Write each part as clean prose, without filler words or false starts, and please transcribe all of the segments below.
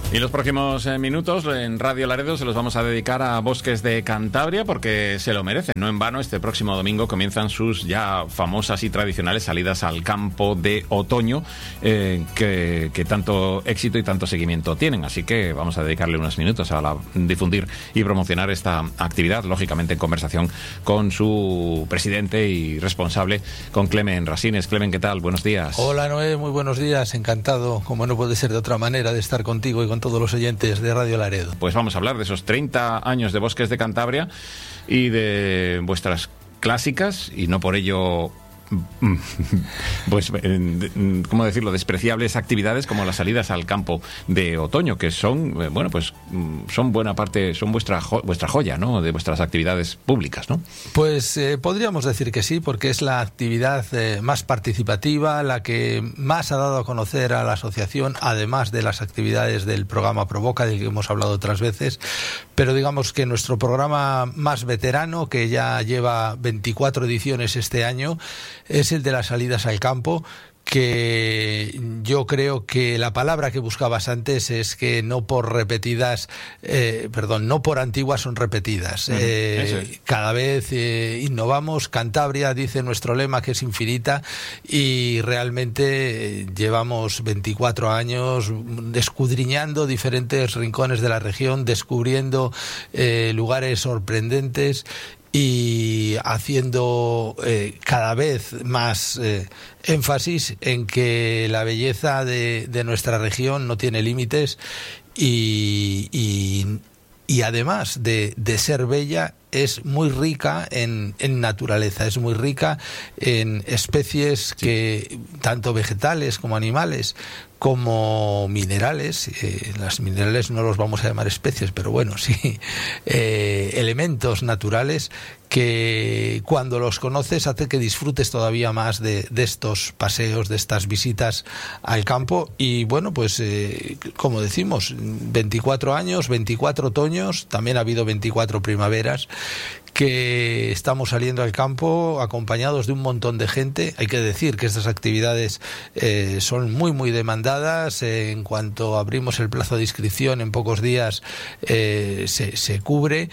Y los próximos minutos en Radio Laredo se los vamos a dedicar a Bosques de Cantabria porque se lo merecen. No en vano, este próximo domingo comienzan sus ya famosas y tradicionales salidas al campo de otoño que tanto éxito y tanto seguimiento tienen. Así que vamos a dedicarle unos minutos a difundir y promocionar esta actividad, lógicamente en conversación con su presidente y responsable, con Clemen Rasines. Clemen, ¿qué tal? Buenos días. Hola Noé, muy buenos días. Encantado, como no puede ser de otra manera, de estar contigo y con todos los oyentes de Radio Laredo. Pues vamos a hablar de esos 30 años de Bosques de Cantabria y de vuestras clásicas, y no por ello, pues, ¿cómo decirlo?, despreciables actividades como las salidas al campo de otoño, que son, bueno, pues son buena parte, son vuestra joya, ¿no?, de vuestras actividades públicas, ¿no? Pues podríamos decir que sí, porque es la actividad más participativa, la que más ha dado a conocer a la asociación, además de las actividades del programa Provoca, del que hemos hablado otras veces, pero digamos que nuestro programa más veterano, que ya lleva 24 ediciones este año, es el de las salidas al campo, que yo creo que la palabra que buscabas antes es que no por antiguas son repetidas. Cada vez innovamos. Cantabria, dice nuestro lema, que es infinita, y realmente llevamos 24 años escudriñando diferentes rincones de la región, descubriendo lugares sorprendentes y haciendo cada vez más énfasis en que la belleza de nuestra región no tiene límites y además de ser bella, es muy rica en naturaleza, es muy rica en especies, que tanto vegetales como animales, como minerales. Las minerales no los vamos a llamar especies, pero bueno, sí, elementos naturales que cuando los conoces hace que disfrutes todavía más de estos paseos, de estas visitas al campo. Y bueno, pues como decimos, 24 años, 24 otoños, también ha habido 24 primaveras, que estamos saliendo al campo acompañados de un montón de gente. Hay que decir que estas actividades son muy muy demandadas. En cuanto abrimos el plazo de inscripción, en pocos días se cubre.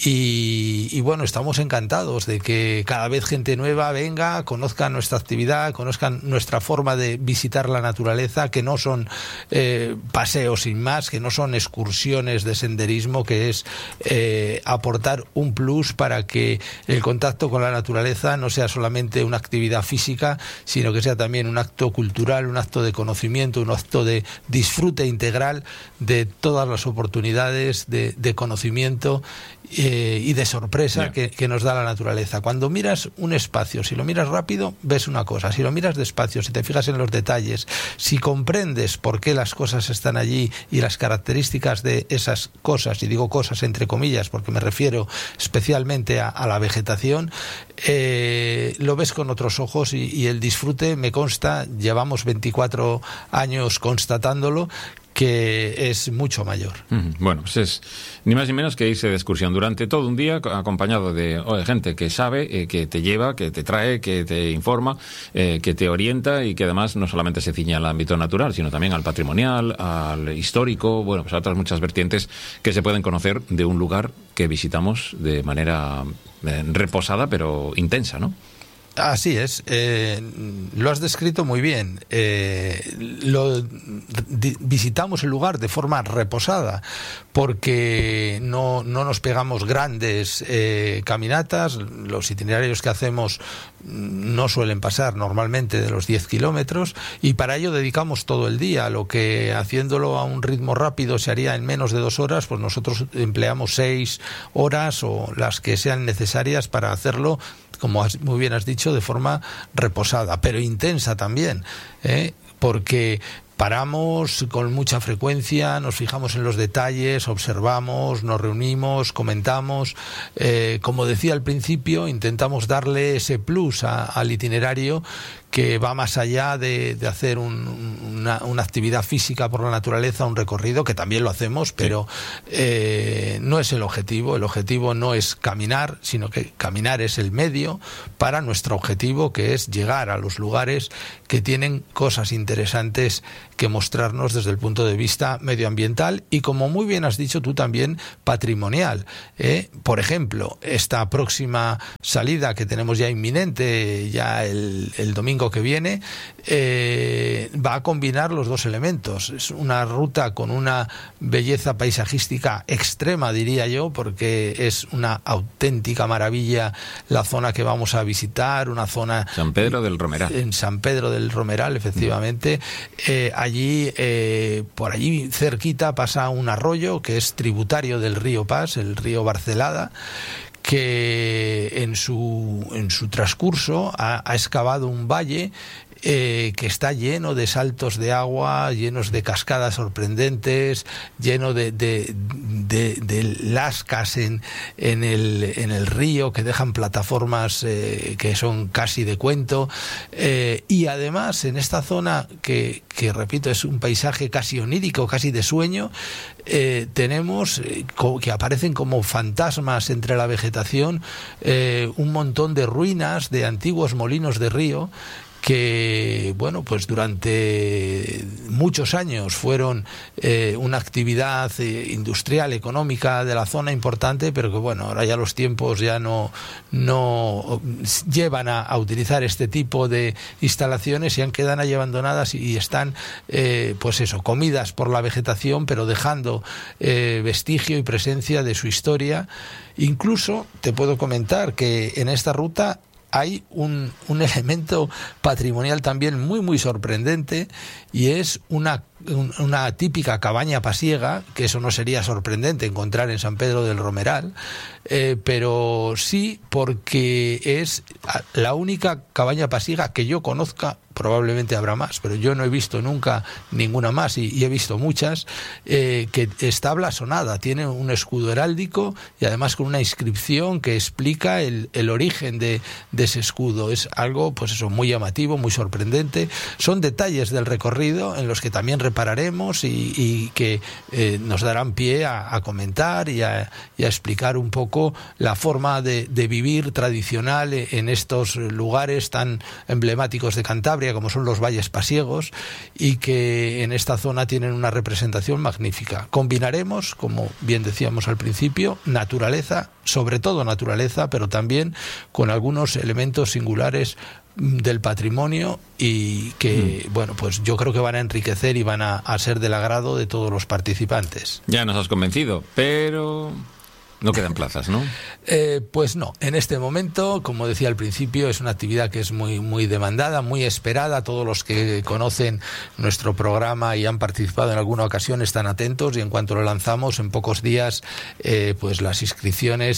Y bueno, estamos encantados de que cada vez gente nueva venga, conozcan nuestra actividad, conozcan nuestra forma de visitar la naturaleza, que no son paseos sin más, que no son excursiones de senderismo, que es aportar un plus para que el contacto con la naturaleza no sea solamente una actividad física, sino que sea también un acto cultural, un acto de conocimiento, un acto de disfrute integral de todas las oportunidades de conocimiento y de sorpresa que nos da la naturaleza. Cuando miras un espacio, si lo miras rápido, ves una cosa. Si lo miras despacio, si te fijas en los detalles, si comprendes por qué las cosas están allí y las características de esas cosas, y digo cosas entre comillas porque me refiero especialmente a la vegetación, lo ves con otros ojos y el disfrute, me consta, llevamos 24 años constatándolo, que es mucho mayor. Bueno, pues es ni más ni menos que irse de excursión durante todo un día, acompañado de gente que sabe, que te lleva, que te trae, que te informa, que te orienta, y que además no solamente se ciña al ámbito natural, sino también al patrimonial, al histórico, bueno, pues a otras muchas vertientes que se pueden conocer de un lugar que visitamos de manera reposada pero intensa, ¿no? Así es, lo has descrito muy bien. Visitamos el lugar de forma reposada, porque no nos pegamos grandes caminatas. Los itinerarios que hacemos no suelen pasar normalmente de los 10 kilómetros, y para ello dedicamos todo el día. Lo que haciéndolo a un ritmo rápido se haría en menos de 2 horas, pues nosotros empleamos 6 horas o las que sean necesarias para hacerlo, como muy bien has dicho, de forma reposada, pero intensa también, porque paramos con mucha frecuencia, nos fijamos en los detalles, observamos, nos reunimos, comentamos. Como decía al principio, intentamos darle ese plus al itinerario que va más allá de hacer una actividad física por la naturaleza, un recorrido, que también lo hacemos, pero no es el objetivo. El objetivo no es caminar, sino que caminar es el medio para nuestro objetivo, que es llegar a los lugares que tienen cosas interesantes que mostrarnos desde el punto de vista medioambiental y, como muy bien has dicho tú también, patrimonial. Por ejemplo, esta próxima salida que tenemos ya inminente, ya el domingo que viene, va a combinar los dos elementos. Es una ruta con una belleza paisajística extrema, diría yo, porque es una auténtica maravilla la zona que vamos a visitar, una zona... San Pedro del Romeral. En San Pedro del Romeral, efectivamente. Allí, por allí cerquita, pasa un arroyo que es tributario del río Pas, el río Barcelada, que en su transcurso ha excavado un valle que está lleno de saltos de agua, llenos de cascadas sorprendentes, lleno de lascas en el río que dejan plataformas que son casi de cuento, y además en esta zona que repito, es un paisaje casi onírico, casi de sueño, tenemos que aparecen como fantasmas entre la vegetación un montón de ruinas de antiguos molinos de río que, bueno, pues durante muchos años fueron una actividad industrial, económica de la zona importante, pero que, bueno, ahora ya los tiempos ya no llevan a utilizar este tipo de instalaciones y quedan ahí abandonadas y están, pues eso, comidas por la vegetación, pero dejando vestigio y presencia de su historia. Incluso te puedo comentar que en esta ruta hay un elemento patrimonial también muy muy sorprendente, y es una típica cabaña pasiega, que eso no sería sorprendente encontrar en San Pedro del Romeral, pero sí porque es la única cabaña pasiega que yo conozca. Probablemente habrá más, pero yo no he visto nunca ninguna más, y he visto muchas, que está blasonada, tiene un escudo heráldico y además con una inscripción que explica el origen de ese escudo. Es algo, pues eso, muy llamativo, muy sorprendente. Son detalles del recorrido en los que también repararemos y que nos darán pie a comentar y a explicar un poco la forma de vivir tradicional en estos lugares tan emblemáticos de Cantabria, como son los valles pasiegos, y que en esta zona tienen una representación magnífica. Combinaremos, como bien decíamos al principio, naturaleza, sobre todo naturaleza, pero también con algunos elementos singulares del patrimonio, y que, bueno, pues yo creo que van a enriquecer y van a ser del agrado de todos los participantes. Ya nos has convencido, pero no quedan plazas, ¿no? Pues no, en este momento, como decía al principio, es una actividad que es muy, muy demandada, muy esperada. Todos los que conocen nuestro programa y han participado en alguna ocasión están atentos, y en cuanto lo lanzamos, en pocos días, pues las inscripciones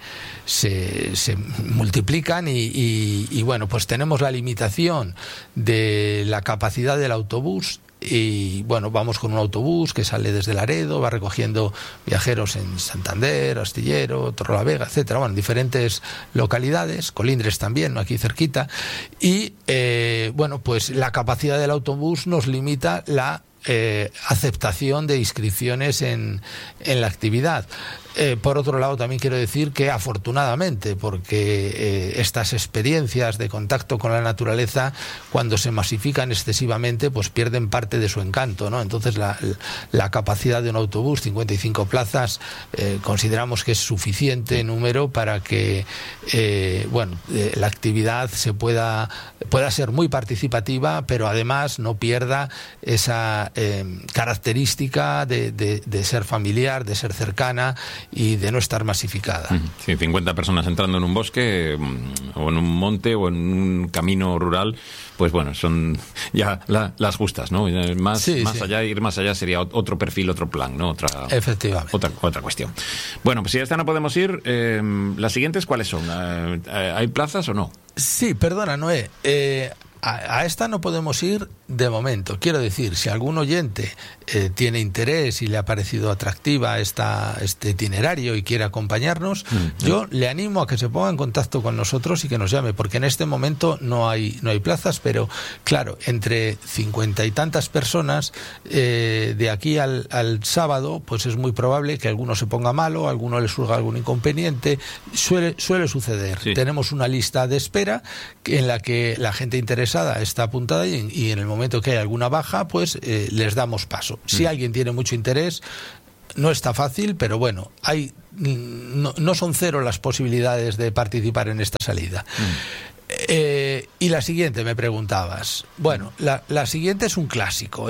se multiplican y bueno, pues tenemos la limitación de la capacidad del autobús. Y bueno, vamos con un autobús que sale desde Laredo, va recogiendo viajeros en Santander, Astillero, Torrelavega, etcétera, bueno, diferentes localidades, Colindres también, aquí cerquita, y bueno, pues la capacidad del autobús nos limita la aceptación de inscripciones en la actividad. Por otro lado, también quiero decir que afortunadamente, porque estas experiencias de contacto con la naturaleza, cuando se masifican excesivamente, pues pierden parte de su encanto, ¿no? Entonces la capacidad de un autobús, 55 plazas, consideramos que es suficiente número para que bueno, la actividad pueda ser muy participativa, pero además no pierda esa característica de ser familiar, de ser cercana y de no estar masificada. Sí, 50 personas entrando en un bosque o en un monte o en un camino rural, pues bueno, son ya las justas, ¿no? Más allá, ir más allá sería otro perfil, otro plan, ¿no? Efectivamente. Otra cuestión. Bueno, pues si esta no podemos ir, ¿las siguientes cuáles son? ¿Hay plazas o no? Sí, perdona, Noé. A esta no podemos ir de momento. Quiero decir, si algún oyente tiene interés y le ha parecido atractiva este itinerario y quiere acompañarnos, yo le animo a que se ponga en contacto con nosotros y que nos llame, porque en este momento no hay plazas, pero claro, entre 50 y tantas personas, de aquí al sábado, pues es muy probable que alguno se ponga malo, a alguno le surja algún inconveniente. Suele suceder. Sí. Tenemos una lista de espera en la que la gente interesada está apuntada y en el momento que hay alguna baja, pues les damos paso. Si alguien tiene mucho interés, no está fácil, pero bueno, no son cero las posibilidades de participar en esta salida. Y la siguiente, me preguntabas. Bueno, la siguiente es un clásico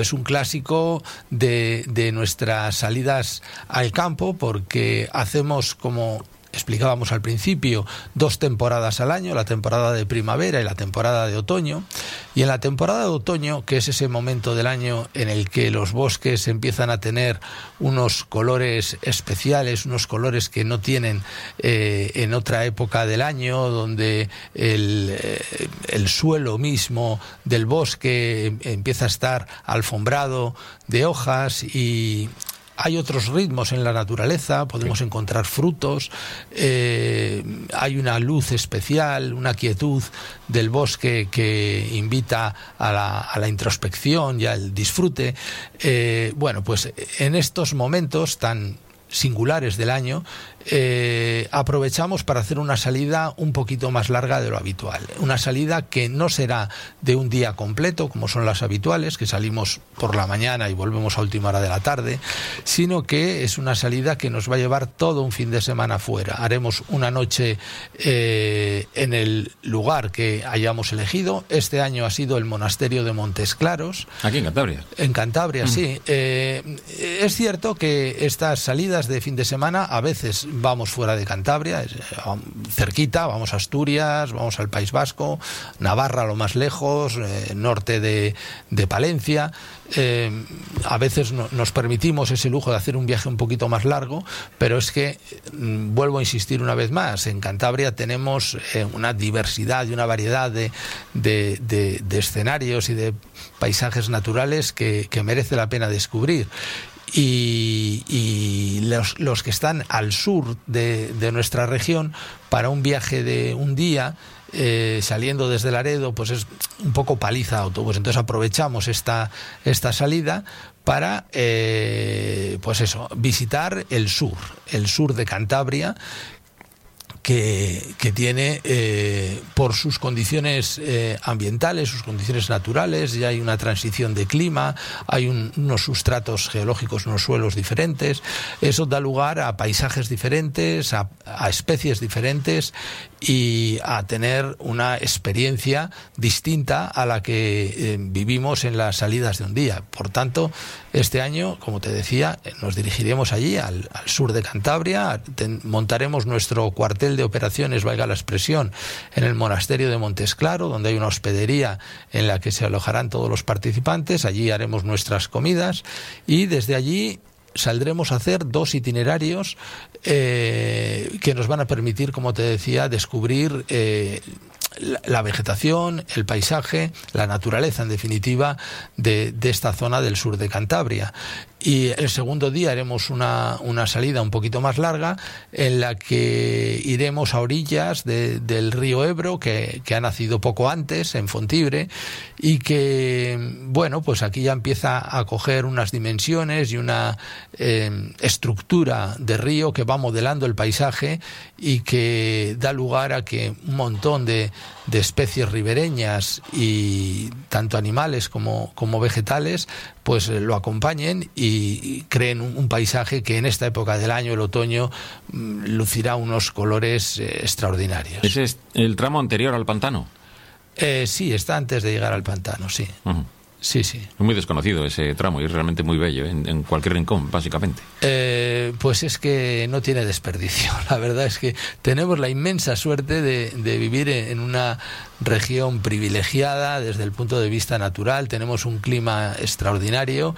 de nuestras salidas al campo, porque hacemos, como explicábamos al principio, 2 temporadas al año, la temporada de primavera y la temporada de otoño. Y en la temporada de otoño, que es ese momento del año en el que los bosques empiezan a tener unos colores especiales, unos colores que no tienen en otra época del año, donde el suelo mismo del bosque empieza a estar alfombrado de hojas y hay otros ritmos en la naturaleza, podemos encontrar frutos, hay una luz especial, una quietud del bosque que invita a la introspección y al disfrute. Bueno, pues en estos momentos tan singulares del año, aprovechamos para hacer una salida un poquito más larga de lo habitual. Una salida que no será de un día completo, como son las habituales, que salimos por la mañana y volvemos a última hora de la tarde, sino que es una salida que nos va a llevar todo un fin de semana fuera. Haremos una noche en el lugar que hayamos elegido. Este año ha sido el monasterio de Montes Claros. Aquí en Cantabria. En Cantabria, sí. Es cierto que estas salidas de fin de semana a veces vamos fuera de Cantabria, cerquita, vamos a Asturias, vamos al País Vasco, Navarra a lo más lejos, norte de Palencia. A veces nos permitimos ese lujo de hacer un viaje un poquito más largo, pero es que, vuelvo a insistir una vez más, en Cantabria tenemos una diversidad y una variedad de escenarios y de paisajes naturales que merece la pena descubrir. Y los que están al sur de nuestra región, para un viaje de un día, saliendo desde Laredo, pues es un poco paliza de autobús. Entonces aprovechamos esta salida para pues eso, visitar el sur de Cantabria, que tiene, por sus condiciones ambientales, sus condiciones naturales, ya hay una transición de clima, hay unos sustratos geológicos, unos suelos diferentes. Eso da lugar a paisajes diferentes, a especies diferentes y a tener una experiencia distinta a la que vivimos en las salidas de un día. Por tanto, este año, como te decía, nos dirigiremos allí, al sur de Cantabria, montaremos nuestro cuartel de operaciones, valga la expresión, en el monasterio de Montes Claros, donde hay una hospedería en la que se alojarán todos los participantes. Allí haremos nuestras comidas y desde allí saldremos a hacer 2 itinerarios que nos van a permitir, como te decía, descubrir la vegetación, el paisaje, la naturaleza, en definitiva, de esta zona del sur de Cantabria. Y el segundo día haremos una salida un poquito más larga, en la que iremos a orillas del río Ebro, que ha nacido poco antes, en Fontibre, y que, bueno, pues aquí ya empieza a coger unas dimensiones y una estructura de río que va modelando el paisaje y que da lugar a que un montón de especies ribereñas, y tanto animales como vegetales, pues lo acompañen y creen un paisaje que en esta época del año, el otoño, lucirá unos colores extraordinarios. ¿Ese es el tramo anterior al pantano? Sí, está antes de llegar al pantano, sí. Uh-huh. Sí, sí. Es muy desconocido ese tramo y es realmente muy bello, en cualquier rincón, básicamente. Pues es que no tiene desperdicio. La verdad es que tenemos la inmensa suerte de vivir en una región privilegiada desde el punto de vista natural. Tenemos un clima extraordinario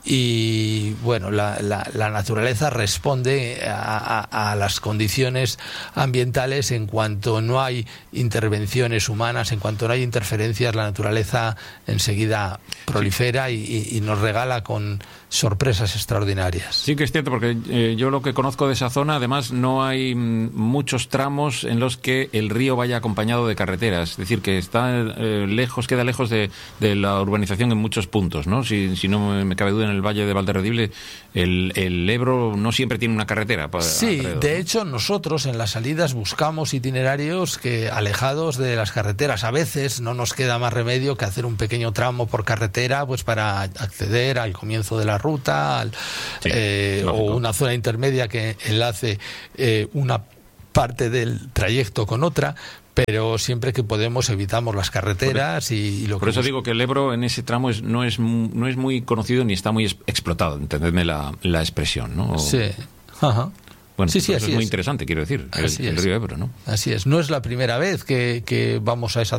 y bueno, la naturaleza responde a las condiciones ambientales. En cuanto no hay intervenciones humanas, en cuanto no hay interferencias, la naturaleza enseguida prolifera y nos regala con sorpresas extraordinarias. Sí que es cierto, porque yo lo que conozco de esa zona, además no hay muchos tramos en los que el río vaya acompañado de carreteras, es decir, que está queda lejos de la urbanización en muchos puntos, ¿no? Si no me cabe duda, en el Valle de Valderredible el Ebro no siempre tiene una carretera. Sí, de hecho nosotros en las salidas buscamos itinerarios que alejados de las carreteras. A veces no nos queda más remedio que hacer un pequeño tramo por carretera, pues para acceder al comienzo de la ruta, o una zona intermedia que enlace una parte del trayecto con otra, pero siempre que podemos evitamos las carreteras y lo que... Por eso digo que el Ebro en ese tramo no es muy conocido ni está muy explotado, entendedme la expresión, ¿no? Sí, ajá. Bueno, sí, eso es muy interesante, quiero decir, el río Ebro, ¿no? Así es, no es la primera vez que vamos a esa